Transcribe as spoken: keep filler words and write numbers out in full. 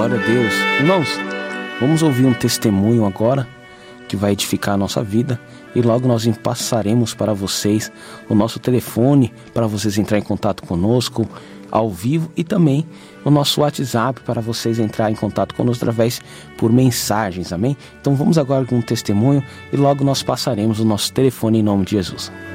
Glória a Deus. Irmãos, vamos ouvir um testemunho agora que vai edificar a nossa vida e logo nós passaremos para vocês o nosso telefone para vocês entrarem em contato conosco ao vivo e também o nosso WhatsApp para vocês entrarem em contato conosco através por mensagens, amém? Então vamos agora com um testemunho e logo nós passaremos o nosso telefone em nome de Jesus.